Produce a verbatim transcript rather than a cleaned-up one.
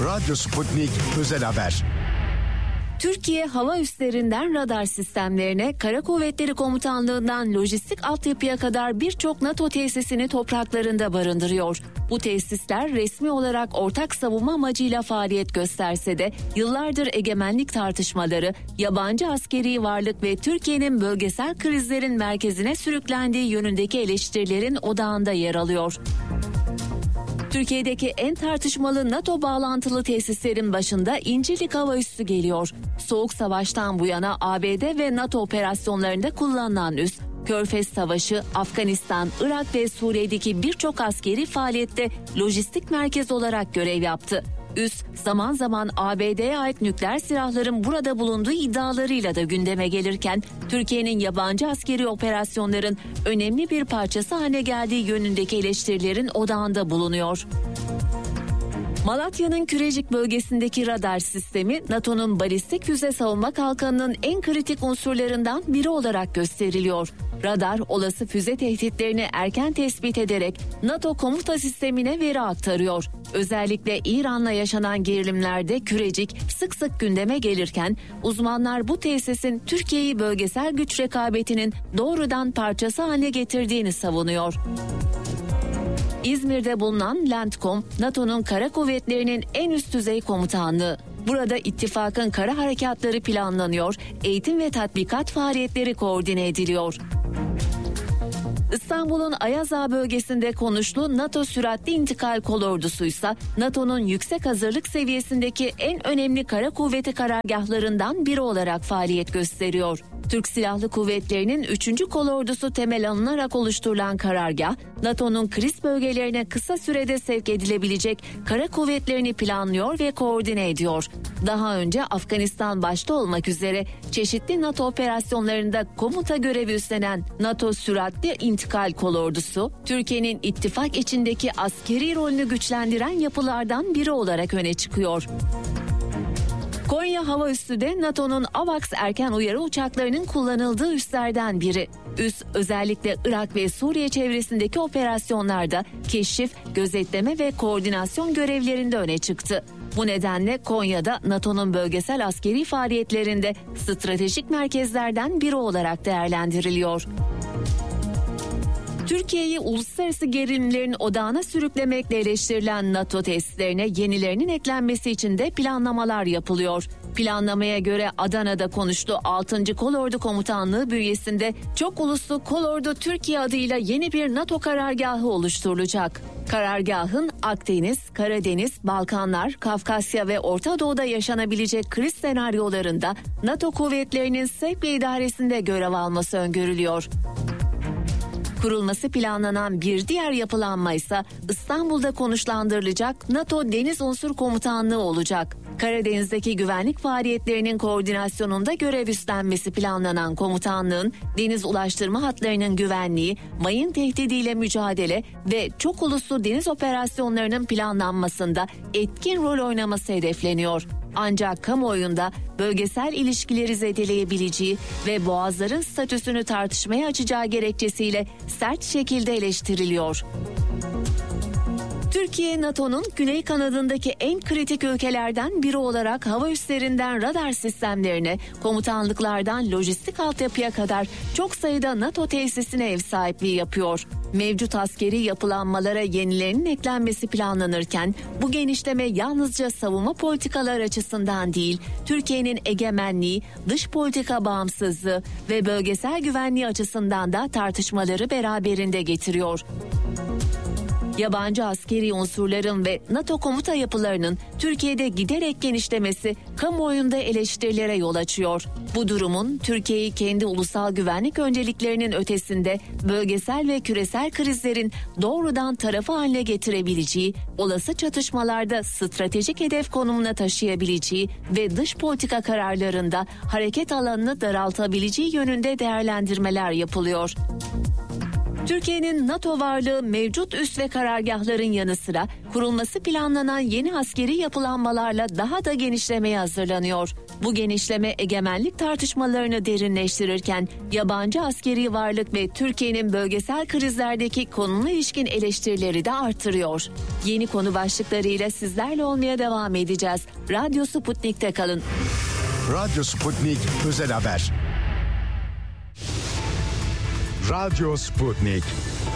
Radyo Sputnik Özel Haber. Türkiye hava üslerinden radar sistemlerine, Kara Kuvvetleri Komutanlığı'ndan lojistik altyapıya kadar birçok NATO tesisini topraklarında barındırıyor. Bu tesisler resmi olarak ortak savunma amacıyla faaliyet gösterse de yıllardır egemenlik tartışmaları, yabancı askeri varlık ve Türkiye'nin bölgesel krizlerin merkezine sürüklendiği yönündeki eleştirilerin odağında yer alıyor. Türkiye'deki en tartışmalı NATO bağlantılı tesislerin başında İncirlik Hava Üssü geliyor. Soğuk Savaş'tan bu yana A B D ve NATO operasyonlarında kullanılan üs, Körfez Savaşı, Afganistan, Irak ve Suriye'deki birçok askeri faaliyette lojistik merkez olarak görev yaptı. Üs, zaman zaman A B D'ye ait nükleer silahların burada bulunduğu iddialarıyla da gündeme gelirken, Türkiye'nin yabancı askeri operasyonların önemli bir parçası haline geldiği yönündeki eleştirilerin odağında bulunuyor. Malatya'nın Kürecik bölgesindeki radar sistemi, NATO'nun balistik füze savunma kalkanının en kritik unsurlarından biri olarak gösteriliyor. Radar, olası füze tehditlerini erken tespit ederek NATO komuta sistemine veri aktarıyor. Özellikle İran'la yaşanan gerilimlerde Kürecik sık sık gündeme gelirken, uzmanlar bu tesisin Türkiye'yi bölgesel güç rekabetinin doğrudan parçası haline getirdiğini savunuyor. İzmir'de bulunan Landcom, NATO'nun kara kuvvetlerinin en üst düzey komutanlığı. Burada ittifakın kara harekatları planlanıyor, eğitim ve tatbikat faaliyetleri koordine ediliyor. İstanbul'un Ayaz Ağa bölgesinde konuşlu NATO Süratli İntikal Kolordusuysa, NATO'nun yüksek hazırlık seviyesindeki en önemli kara kuvveti karargahlarından biri olarak faaliyet gösteriyor. Türk Silahlı Kuvvetleri'nin üçüncü kolordusu temel alınarak oluşturulan karargah, NATO'nun kriz bölgelerine kısa sürede sevk edilebilecek kara kuvvetlerini planlıyor ve koordine ediyor. Daha önce Afganistan başta olmak üzere çeşitli NATO operasyonlarında komuta görevi üstlenen NATO Süratli İntikal Kolordusu, Türkiye'nin ittifak içindeki askeri rolünü güçlendiren yapılardan biri olarak öne çıkıyor. Konya Hava Üssü de NATO'nun AVAX erken uyarı uçaklarının kullanıldığı üslerden biri. Üs özellikle Irak ve Suriye çevresindeki operasyonlarda keşif, gözetleme ve koordinasyon görevlerinde öne çıktı. Bu nedenle Konya'da NATO'nun bölgesel askeri faaliyetlerinde stratejik merkezlerden biri olarak değerlendiriliyor. Türkiye'yi uluslararası gerilimlerin odağına sürüklemekle eleştirilen NATO tesislerine yenilerinin eklenmesi için de planlamalar yapılıyor. Planlamaya göre Adana'da konuştu altıncı Kolordu Komutanlığı bünyesinde çok uluslu Kolordu Türkiye adıyla yeni bir NATO karargahı oluşturulacak. Karargahın Akdeniz, Karadeniz, Balkanlar, Kafkasya ve Orta Doğu'da yaşanabilecek kriz senaryolarında NATO kuvvetlerinin sevk idaresinde görev alması öngörülüyor. Kurulması planlanan bir diğer yapılanma ise İstanbul'da konuşlandırılacak NATO Deniz Unsur Komutanlığı olacak. Karadeniz'deki güvenlik faaliyetlerinin koordinasyonunda görev üstlenmesi planlanan komutanlığın deniz ulaştırma hatlarının güvenliği, mayın tehdidiyle mücadele ve çok uluslu deniz operasyonlarının planlanmasında etkin rol oynaması hedefleniyor. Ancak kamuoyunda bölgesel ilişkileri zedeleyebileceği ve boğazların statüsünü tartışmaya açacağı gerekçesiyle sert şekilde eleştiriliyor. Türkiye, NATO'nun güney kanadındaki en kritik ülkelerden biri olarak hava üslerinden radar sistemlerine, komutanlıklardan lojistik altyapıya kadar çok sayıda NATO tesisine ev sahipliği yapıyor. Mevcut askeri yapılanmalara yenilerinin eklenmesi planlanırken, bu genişleme yalnızca savunma politikalar açısından değil, Türkiye'nin egemenliği, dış politika bağımsızlığı ve bölgesel güvenliği açısından da tartışmaları beraberinde getiriyor. Yabancı askeri unsurların ve NATO komuta yapılarının Türkiye'de giderek genişlemesi kamuoyunda eleştirilere yol açıyor. Bu durumun Türkiye'yi kendi ulusal güvenlik önceliklerinin ötesinde bölgesel ve küresel krizlerin doğrudan tarafı haline getirebileceği, olası çatışmalarda stratejik hedef konumuna taşıyabileceği ve dış politika kararlarında hareket alanını daraltabileceği yönünde değerlendirmeler yapılıyor. Türkiye'nin NATO varlığı mevcut üs ve karargahların yanı sıra kurulması planlanan yeni askeri yapılanmalarla daha da genişlemeye hazırlanıyor. Bu genişleme egemenlik tartışmalarını derinleştirirken yabancı askeri varlık ve Türkiye'nin bölgesel krizlerdeki konuna ilişkin eleştirileri de artırıyor. Yeni konu başlıklarıyla sizlerle olmaya devam edeceğiz. Radyo Sputnik'te kalın. Radyo Sputnik Özel Haber. Radyo Sputnik.